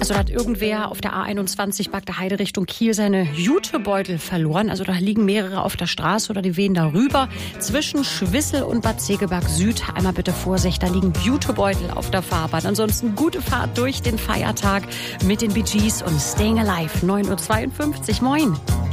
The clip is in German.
Also da hat irgendwer auf der A21 Bagda Heide Richtung Kiel seine Jutebeutel verloren. Also da liegen mehrere auf der Straße oder die wehen darüber. Zwischen Schwissel und Bad Segeberg Süd. Einmal bitte Vorsicht, da liegen Jutebeutel auf der Fahrbahn. Ansonsten gute Fahrt durch den Feiertag mit den Bee Gees und Staying Alive. 9:52 Uhr. Moin.